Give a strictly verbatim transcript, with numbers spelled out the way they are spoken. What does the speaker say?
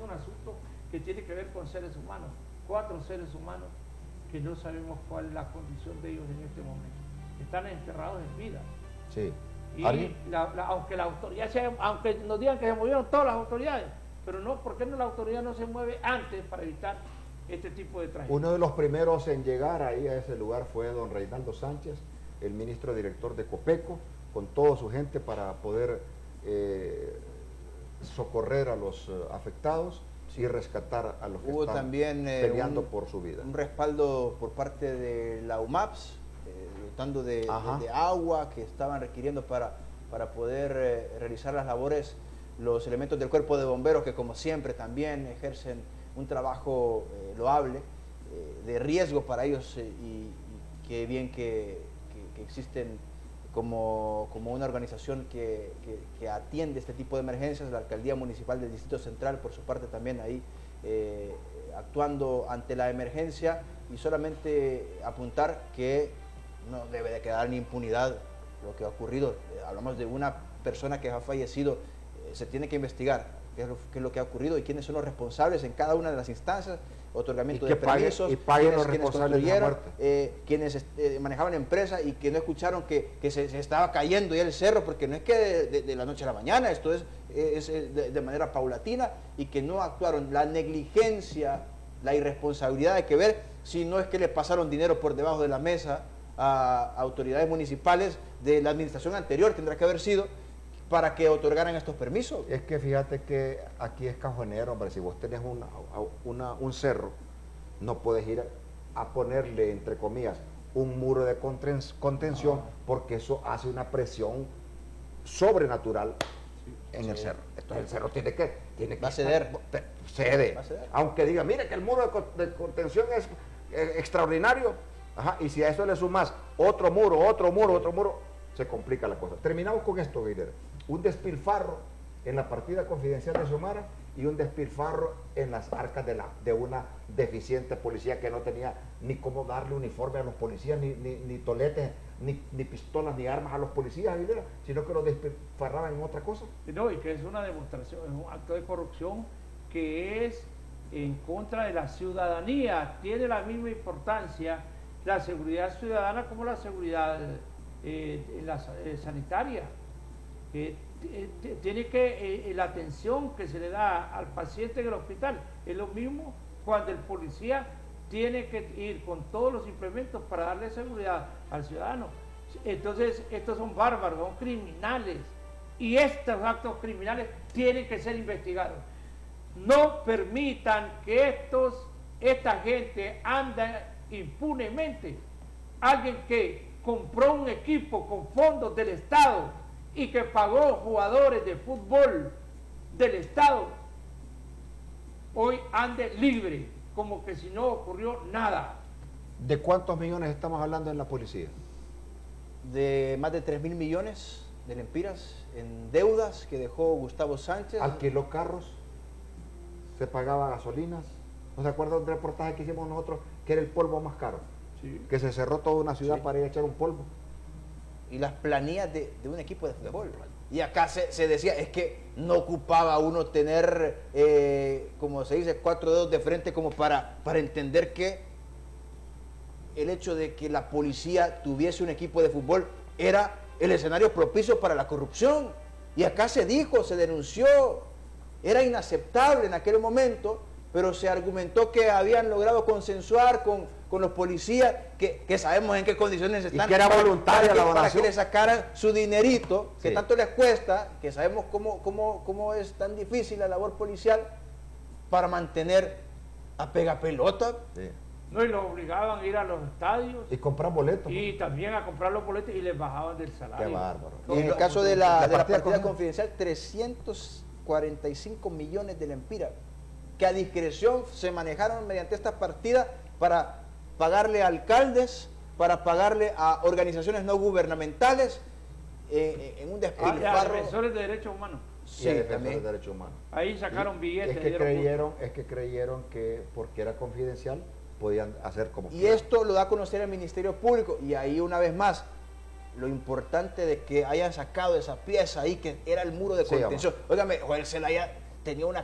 un asunto que tiene que ver con seres humanos, cuatro seres humanos que no sabemos cuál es la condición de ellos en este momento. Están enterrados en vida. Sí. Y la, la, aunque la autoridad, se, aunque nos digan que se movieron todas las autoridades, pero no, ¿por qué no la autoridad no se mueve antes para evitar este tipo de tragedias? Uno de los primeros en llegar ahí a ese lugar fue don Reinaldo Sánchez, el ministro director de Copeco, con toda su gente para poder eh, socorrer a los uh, afectados y rescatar a los que Hubo están también, eh, peleando un, por su vida. Un respaldo por parte de la U M A P S, eh, dotando de, de, de agua que estaban requiriendo para, para poder eh, realizar las labores los elementos del cuerpo de bomberos, que como siempre también ejercen un trabajo eh, loable, eh, de riesgo para ellos, eh, y, y qué bien que, que, que existen como, como una organización que, que, que atiende este tipo de emergencias. La Alcaldía Municipal del Distrito Central, por su parte, también ahí eh, actuando ante la emergencia, y solamente apuntar que no debe de quedar en impunidad lo que ha ocurrido. Eh, hablamos de una persona que ha fallecido, eh, se tiene que investigar qué es, lo, qué es lo que ha ocurrido y quiénes son los responsables en cada una de las instancias, otorgamiento de permisos, y paguen los quienes responsables de la muerte. Eh, quienes eh, manejaban empresas y que no escucharon que, que se, se estaba cayendo ya el cerro, porque no es que de, de, de la noche a la mañana, esto es, es de, de manera paulatina, y que no actuaron. La negligencia, la irresponsabilidad, hay que ver si no es que le pasaron dinero por debajo de la mesa a autoridades municipales de la administración anterior, tendrá que haber sido, para que otorgaran estos permisos. Es que fíjate que aquí es cajonero, hombre. Si vos tenés una, una, un cerro, no puedes ir a, a ponerle, entre comillas, un muro de contención, no, porque eso hace una presión sobrenatural en sí. el cerro. Entonces el cerro tiene que, tiene que Va a ceder. Estar, cede. Va a ceder. Aunque diga, mire que el muro de, de contención es eh, extraordinario, ajá, y si a eso le sumas otro muro, otro muro, otro muro, se complica la cosa. Terminamos con esto, Guillermo. Un despilfarro en la partida confidencial de Xiomara y un despilfarro en las arcas de, la, de una deficiente policía que no tenía ni cómo darle uniforme a los policías, ni, ni, ni toletes, ni, ni pistolas, ni armas a los policías, Guillermo, sino que los despilfarraban en otra cosa. No, y que es una demostración, es un acto de corrupción que es en contra de la ciudadanía. Tiene la misma importancia la seguridad ciudadana como la seguridad eh, la, eh, sanitaria. Eh, tiene que, eh, la atención que se le da al paciente en el hospital es lo mismo cuando el policía tiene que ir con todos los implementos para darle seguridad al ciudadano. Entonces estos son bárbaros, son criminales, y estos actos criminales tienen que ser investigados. No permitan que estos, esta gente ande impunemente. Alguien que compró un equipo con fondos del Estado y que pagó jugadores de fútbol del Estado, hoy ande libre, como que si no ocurrió nada. ¿De cuántos millones estamos hablando en la policía? De más de tres mil millones de lempiras en deudas que dejó Gustavo Sánchez. Alquiló carros, se pagaba gasolinas. ¿No se acuerdan del reportaje que hicimos nosotros, que era el polvo más caro? Sí. Que se cerró toda una ciudad sí. para ir a echar un polvo. Y las planillas de, de un equipo de fútbol. Y acá se, se decía, es que no ocupaba uno tener, eh, como se dice, cuatro dedos de frente como para, para entender que el hecho de que la policía tuviese un equipo de fútbol era el escenario propicio para la corrupción. Y acá se dijo, se denunció, era inaceptable en aquel momento, pero se argumentó que habían logrado consensuar con, con los policías, que, que sabemos en qué condiciones están. Y que era voluntaria la donación. Para que le sacaran su dinerito, que sí. tanto les cuesta, que sabemos cómo, cómo, cómo es tan difícil la labor policial, para mantener a pegapelota. Sí. No, y los obligaban a ir a los estadios. Y comprar boletos. Y ¿no? también a comprar los boletos y les bajaban del salario. Qué bárbaro. Y en el caso de la, la de la partida confidencial, trescientos cuarenta y cinco millones de lempiras, que a discreción se manejaron mediante esta partida para pagarle a alcaldes, para pagarle a organizaciones no gubernamentales, eh, en un despilfarro. Ah, a defensores de derechos humanos. Sí, y a defensores de derechos humanos. Ahí sacaron y billetes. Es que, creyeron, es que creyeron que porque era confidencial podían hacer como Y quieran. esto lo da a conocer el Ministerio Público, y ahí una vez más, lo importante de que hayan sacado esa pieza ahí, que era el muro de contención. Sí, óigame, Joel Zelaya tenía una